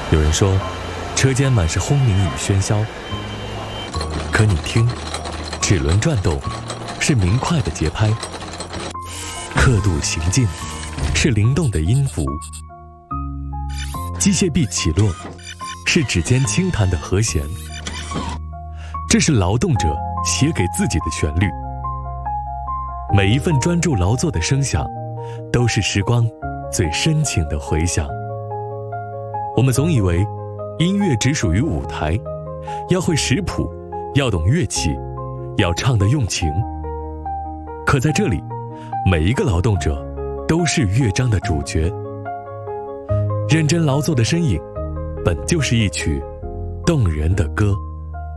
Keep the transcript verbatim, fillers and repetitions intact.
有人说，车间满是轰鸣与喧嚣，可你听，齿轮转动是明快的节拍，刻度行进是灵动的音符，机械臂起落是指尖轻弹的和弦。这是劳动者写给自己的旋律。每一份专注劳作的声响，都是时光最深情的回响。我们总以为音乐只属于舞台，要会识谱，要懂乐器，要唱得用情。可在这里，每一个劳动者都是乐章的主角。认真劳作的身影，本就是一曲动人的歌。